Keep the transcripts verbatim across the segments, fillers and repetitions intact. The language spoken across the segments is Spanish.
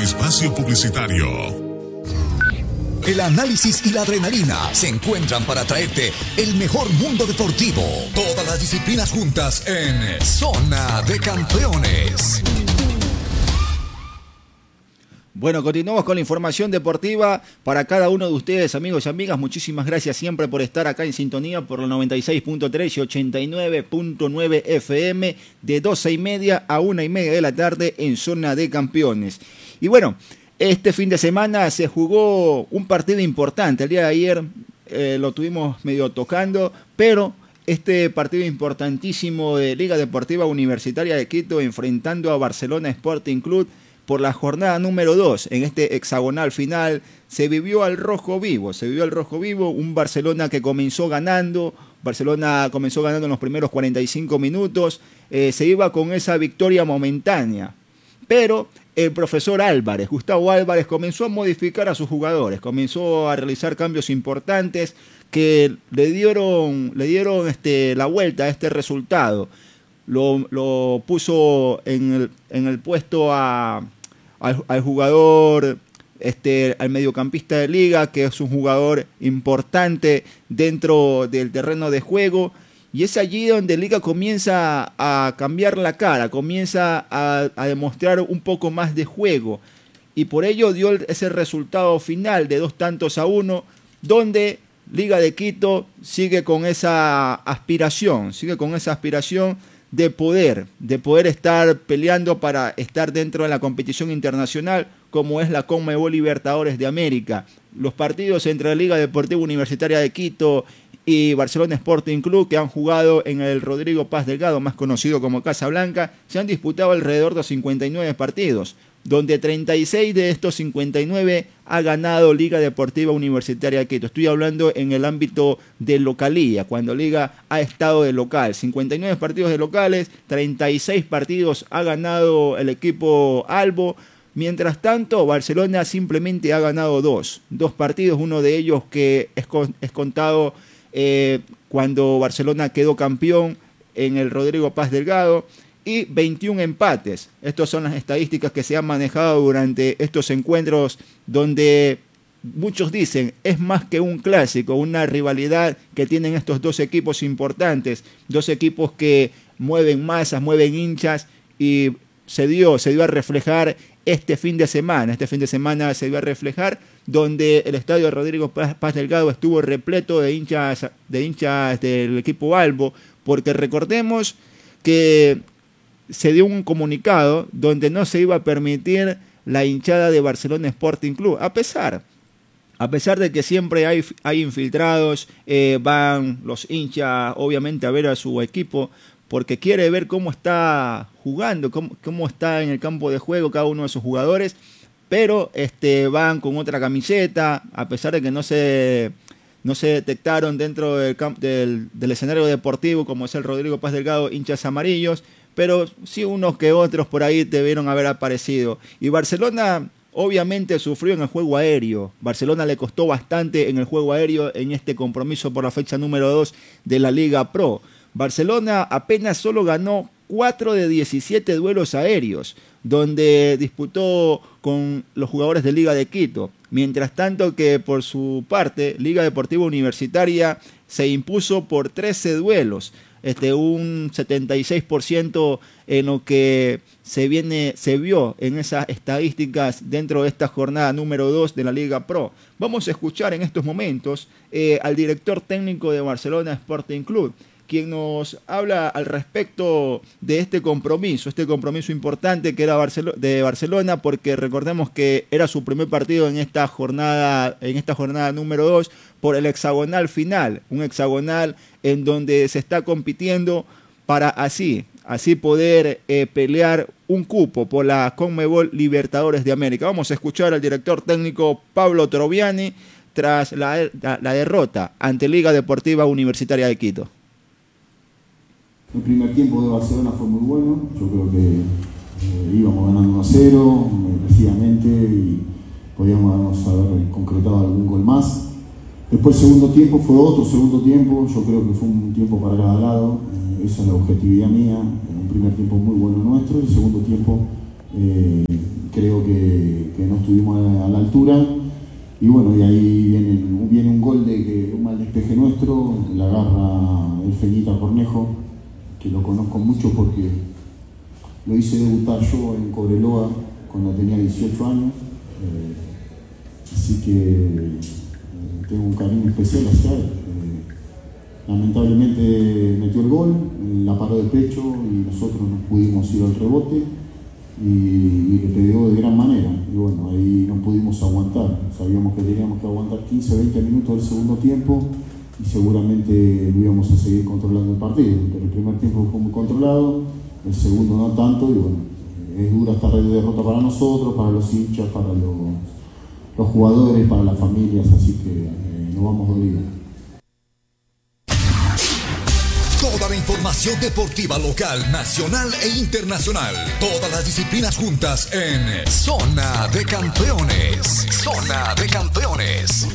espacio publicitario. El análisis y la adrenalina se encuentran para traerte el mejor mundo deportivo. Todas las disciplinas juntas en Zona de Campeones. Bueno, continuamos con la información deportiva para cada uno de ustedes, amigos y amigas. Muchísimas gracias siempre por estar acá en sintonía por los noventa y seis punto tres y ochenta y nueve punto nueve F M de doce y media a una y media de la tarde en Zona de Campeones. Y bueno, este fin de semana se jugó un partido importante. El día de ayer eh, lo tuvimos medio tocando, pero este partido importantísimo de Liga Deportiva Universitaria de Quito enfrentando a Barcelona Sporting Club por la jornada número dos, en este hexagonal final, se vivió al rojo vivo, se vivió al rojo vivo, un Barcelona que comenzó ganando, Barcelona comenzó ganando en los primeros cuarenta y cinco minutos, eh, se iba con esa victoria momentánea, pero el profesor Álvarez, Gustavo Álvarez, comenzó a modificar a sus jugadores, comenzó a realizar cambios importantes que le dieron, le dieron este, la vuelta a este resultado. Lo, lo puso en el, en el puesto a, al, al jugador, este, al mediocampista de Liga, que es un jugador importante dentro del terreno de juego, y es allí donde Liga comienza a cambiar la cara, comienza a, a demostrar un poco más de juego, y por ello dio ese resultado final de dos tantos a uno, donde Liga de Quito sigue con esa aspiración, sigue con esa aspiración de poder, de poder estar peleando para estar dentro de la competición internacional como es la Conmebol Libertadores de América. Los partidos entre la Liga Deportiva Universitaria de Quito y Barcelona Sporting Club, que han jugado en el Rodrigo Paz Delgado, más conocido como Casa Blanca, se han disputado alrededor de cincuenta y nueve partidos, donde treinta y seis de estos cincuenta y nueve ha ganado Liga Deportiva Universitaria de Quito. Estoy hablando en el ámbito de localía, cuando Liga ha estado de local. cincuenta y nueve partidos de locales, treinta y seis partidos ha ganado el equipo albo. Mientras tanto, Barcelona simplemente ha ganado dos. Dos partidos, uno de ellos que es, con, es contado eh, cuando Barcelona quedó campeón en el Rodrigo Paz Delgado. Y veintiún empates. Estas son las estadísticas que se han manejado durante estos encuentros donde muchos dicen es más que un clásico, una rivalidad que tienen estos dos equipos importantes, dos equipos que mueven masas, mueven hinchas, y se dio, se dio a reflejar este fin de semana. Este fin de semana se dio a reflejar donde el estadio Rodrigo Paz, Paz Delgado estuvo repleto de hinchas, de hinchas del equipo albo, porque recordemos que se dio un comunicado donde no se iba a permitir la hinchada de Barcelona Sporting Club, a pesar, a pesar de que siempre hay, hay infiltrados, eh, van los hinchas obviamente a ver a su equipo, porque quiere ver cómo está jugando, cómo, cómo está en el campo de juego cada uno de sus jugadores, pero este, van con otra camiseta, a pesar de que no se... no se detectaron dentro del, del, del escenario deportivo, como es el Rodrigo Paz Delgado, hinchas amarillos, pero sí unos que otros por ahí debieron haber aparecido. Y Barcelona obviamente sufrió en el juego aéreo. Barcelona le costó bastante en el juego aéreo en este compromiso por la fecha número dos de la Liga Pro. Barcelona apenas solo ganó cuatro de diecisiete duelos aéreos, donde disputó con los jugadores de Liga de Quito. Mientras tanto que por su parte, Liga Deportiva Universitaria se impuso por trece duelos, este, un setenta y seis por ciento en lo que se, viene, se vio en esas estadísticas dentro de esta jornada número dos de la Liga Pro. Vamos a escuchar en estos momentos eh, al director técnico de Barcelona Sporting Club, quien nos habla al respecto de este compromiso, este compromiso importante que era Barcelo- de Barcelona, porque recordemos que era su primer partido en esta jornada, en esta jornada número dos por el hexagonal final, un hexagonal en donde se está compitiendo para así, así poder eh, pelear un cupo por la Conmebol Libertadores de América. Vamos a escuchar al director técnico Pablo Troviani tras la, la, la derrota ante Liga Deportiva Universitaria de Quito. El primer tiempo de Barcelona fue muy bueno, yo creo que eh, íbamos ganando uno a cero, merecidamente, y podíamos haber concretado algún gol más. Después el segundo tiempo fue otro segundo tiempo, yo creo que fue un tiempo para cada lado, eh, esa es la objetividad mía, un primer tiempo muy bueno nuestro, y el segundo tiempo eh, creo que, que no estuvimos a, a la altura. Y bueno, y ahí viene, viene un gol de que un mal despeje nuestro, la agarra el Feñita Cornejo, que lo conozco mucho porque lo hice debutar yo en Cobreloa cuando tenía dieciocho años. Eh, así que eh, tengo un cariño especial hacia él. Eh, lamentablemente metió el gol, la paró de pecho y nosotros no pudimos ir al rebote. Y, y le pegó de gran manera, y bueno, ahí no pudimos aguantar. Sabíamos que teníamos que aguantar quince a veinte minutos del segundo tiempo y seguramente lo íbamos a seguir controlando el partido, pero el primer tiempo fue muy controlado, el segundo no tanto, y bueno, es dura esta derrota para nosotros, para los hinchas, para los, los jugadores, para las familias, así que eh, nos vamos dolidos. Toda la información deportiva local, nacional e internacional. Todas las disciplinas juntas en Zona de Campeones. Zona de Campeones.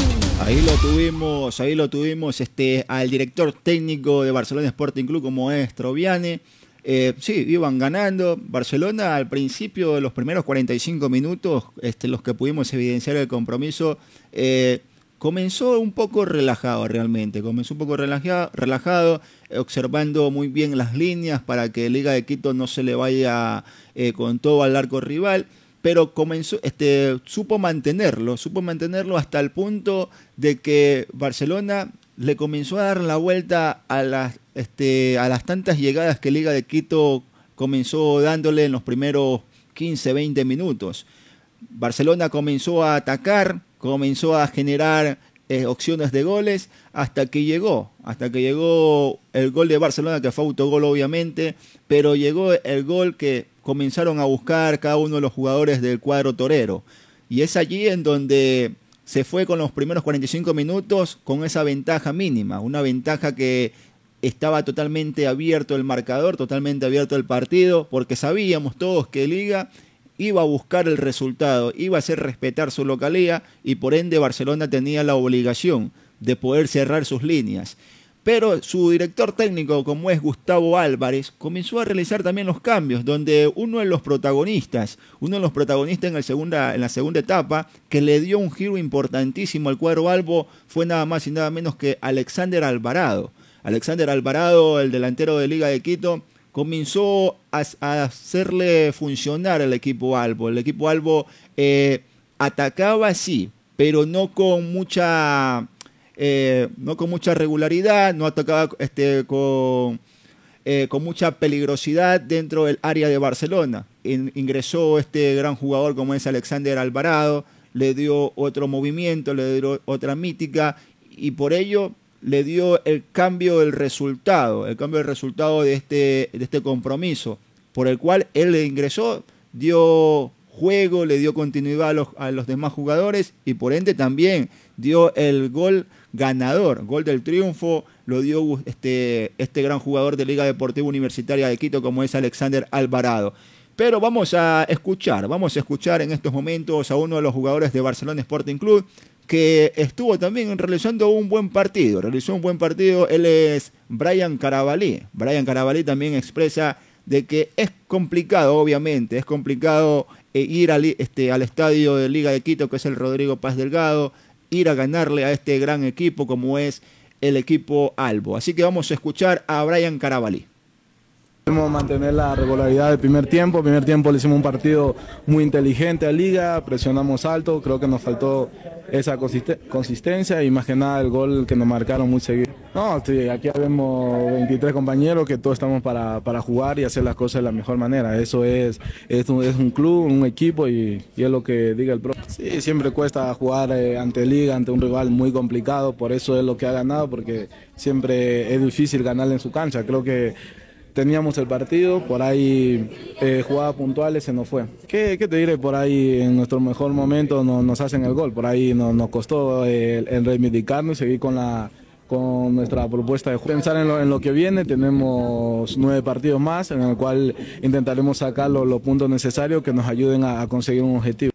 Ahí lo tuvimos, ahí lo tuvimos este, al director técnico de Barcelona Sporting Club, como es Troviani. Eh, sí, iban ganando. Barcelona al principio de los primeros cuarenta y cinco minutos, este, los que pudimos evidenciar el compromiso, eh, comenzó un poco relajado realmente, comenzó un poco relajado, relajado, observando muy bien las líneas para que Liga de Quito no se le vaya eh, con todo al arco rival, pero comenzó, este, supo mantenerlo, supo mantenerlo hasta el punto de que Barcelona le comenzó a dar la vuelta a las, este, a las tantas llegadas que Liga de Quito comenzó dándole en los primeros quince a veinte minutos. Barcelona comenzó a atacar, comenzó a generar eh, opciones de goles hasta que llegó, hasta que llegó el gol de Barcelona, que fue autogol obviamente, pero llegó el gol que comenzaron a buscar cada uno de los jugadores del cuadro torero. Y es allí en donde se fue con los primeros cuarenta y cinco minutos con esa ventaja mínima, una ventaja que estaba totalmente abierto el marcador, totalmente abierto el partido, porque sabíamos todos que Liga iba a buscar el resultado, iba a hacer respetar su localía y por ende Barcelona tenía la obligación de poder cerrar sus líneas. Pero su director técnico, como es Gustavo Álvarez, comenzó a realizar también los cambios, donde uno de los protagonistas, uno de los protagonistas en, el segunda, en la segunda etapa, que le dio un giro importantísimo al cuadro albo, fue nada más y nada menos que Alexander Alvarado. Alexander Alvarado, el delantero de Liga de Quito, comenzó a, a hacerle funcionar al equipo albo. El equipo albo eh, atacaba sí, pero no con mucha eh, no con mucha regularidad, no atacaba este, con, eh, con mucha peligrosidad dentro del área de Barcelona. In, ingresó este gran jugador como es Alexander Alvarado, le dio otro movimiento, le dio otra mítica y por ello le dio el cambio del resultado, el cambio del resultado de este, de este compromiso, por el cual él le ingresó, dio juego, le dio continuidad a los, a los demás jugadores y por ende también dio el gol ganador, gol del triunfo, lo dio este, este gran jugador de Liga Deportiva Universitaria de Quito como es Alexander Alvarado. Pero vamos a escuchar, vamos a escuchar en estos momentos a uno de los jugadores de Barcelona Sporting Club, que estuvo también realizando un buen partido, realizó un buen partido, él es Brian Carabalí. Brian Carabalí también expresa de que es complicado, obviamente, es complicado eh, ir al, este, al estadio de Liga de Quito, que es el Rodrigo Paz Delgado, ir a ganarle a este gran equipo como es el equipo albo. Así que vamos a escuchar a Brian Carabalí. Debemos mantener la regularidad del primer tiempo. El primer tiempo le hicimos un partido muy inteligente a Liga, presionamos alto, creo que nos faltó esa consistencia y más que nada el gol que nos marcaron muy seguido. No, sí, aquí vemos veintitrés compañeros que todos estamos para, para jugar y hacer las cosas de la mejor manera. Eso es, es, un, es un club, un equipo y, y es lo que diga el profe. Sí, siempre cuesta jugar eh, ante Liga, ante un rival muy complicado, por eso es lo que ha ganado, porque siempre es difícil ganarle en su cancha. Creo que teníamos el partido, por ahí eh, jugadas puntuales se nos fue. ¿Qué, qué te diré? Por ahí en nuestro mejor momento no, nos hacen el gol, por ahí no, nos costó el, el reivindicarnos y seguir con, la, con nuestra propuesta de juego. Pensar en lo, en lo que viene, tenemos nueve partidos más en el cual intentaremos sacar los, los puntos necesarios que nos ayuden a, a conseguir un objetivo.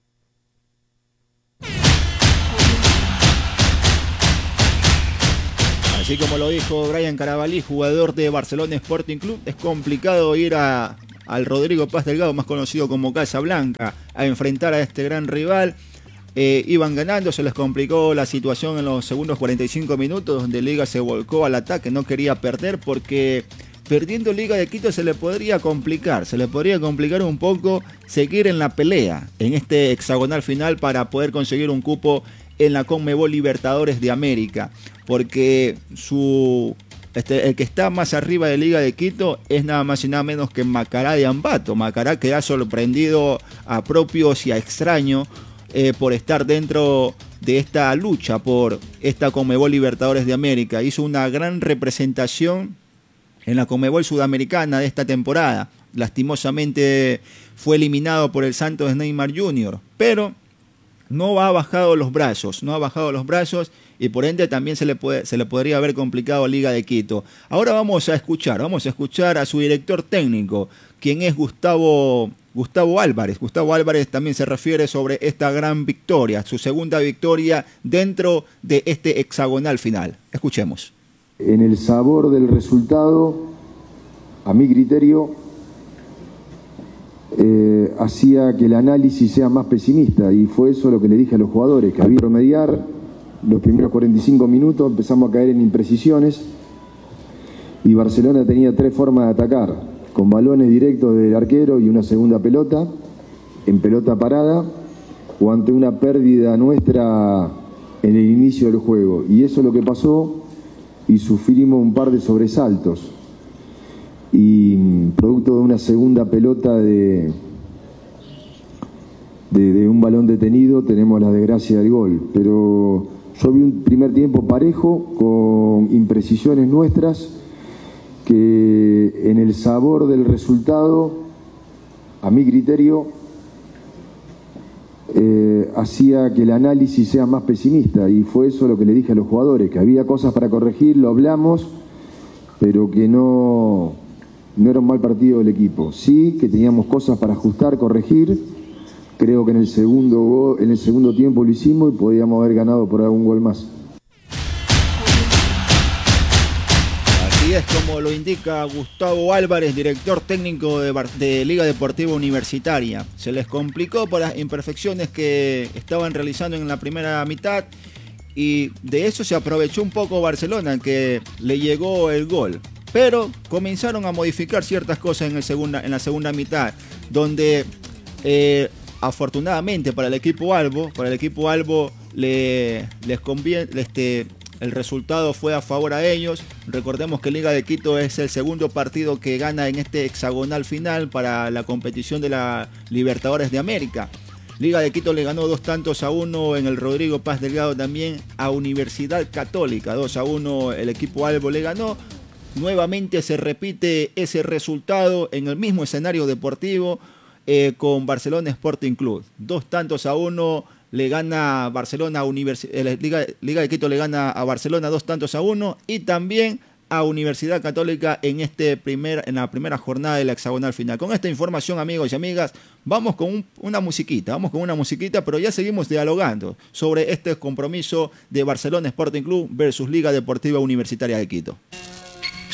Así como lo dijo Brian Carabalí, jugador de Barcelona Sporting Club, es complicado ir a, al Rodrigo Paz Delgado, más conocido como Casablanca, a enfrentar a este gran rival. Eh, iban ganando, se les complicó la situación en los segundos cuarenta y cinco minutos, donde Liga se volcó al ataque, no quería perder, porque perdiendo Liga de Quito se le podría complicar, se le podría complicar un poco seguir en la pelea en este hexagonal final para poder conseguir un cupo en la Conmebol Libertadores de América, porque su este, el que está más arriba de Liga de Quito es nada más y nada menos que Macará de Ambato. Macará, que ha sorprendido a propios y a extraños eh, por estar dentro de esta lucha por esta Conmebol Libertadores de América. Hizo una gran representación en la Conmebol Sudamericana de esta temporada. Lastimosamente fue eliminado por el Santos de Neymar junior, pero no ha bajado los brazos, no ha bajado los brazos y por ende también se le, puede, se le podría haber complicado a Liga de Quito. Ahora vamos a escuchar, vamos a escuchar a su director técnico, quien es Gustavo, Gustavo Álvarez. Gustavo Álvarez también se refiere sobre esta gran victoria, su segunda victoria dentro de este hexagonal final. Escuchemos. En el sabor del resultado, a mi criterio, eh, hacía que el análisis sea más pesimista, y fue eso lo que le dije a los jugadores, que había que promediar. Los primeros cuarenta y cinco minutos empezamos a caer en imprecisiones y Barcelona tenía tres formas de atacar: con balones directos del arquero y una segunda pelota, en pelota parada o ante una pérdida nuestra en el inicio del juego. Y eso es lo que pasó, y sufrimos un par de sobresaltos. Y producto de una segunda pelota de, de, de un balón detenido, tenemos la desgracia del gol. Pero yo vi un primer tiempo parejo, con imprecisiones nuestras, que en el sabor del resultado, a mi criterio, eh, hacía que el análisis sea más pesimista, y fue eso lo que le dije a los jugadores, que había cosas para corregir, lo hablamos, pero que no, no era un mal partido del equipo. Sí, que teníamos cosas para ajustar, corregir. Creo que en el segundo, en el segundo tiempo lo hicimos y podíamos haber ganado por algún gol más. Así es como lo indica Gustavo Álvarez, director técnico de, de Liga Deportiva Universitaria. Se les complicó por las imperfecciones que estaban realizando en la primera mitad, y de eso se aprovechó un poco Barcelona, que le llegó el gol. Pero comenzaron a modificar ciertas cosas en, el segunda, en la segunda mitad, donde eh, afortunadamente para el equipo albo, para el equipo albo le, les conviene, este, el resultado fue a favor a ellos. Recordemos que Liga de Quito es el segundo partido que gana en este hexagonal final para la competición de la Libertadores de América. Liga de Quito le ganó dos tantos a uno en el Rodrigo Paz Delgado también a Universidad Católica. dos a uno el equipo albo le ganó. Nuevamente se repite ese resultado en el mismo escenario deportivo, eh, con Barcelona Sporting Club. Dos tantos a uno le gana Barcelona a Universidad, Liga, Liga de Quito le gana a Barcelona dos tantos a uno, y también a Universidad Católica en, este primer, en la primera jornada de la hexagonal final. Con esta información, amigos y amigas, vamos con un, una musiquita, vamos con una musiquita, pero ya seguimos dialogando sobre este compromiso de Barcelona Sporting Club versus Liga Deportiva Universitaria de Quito.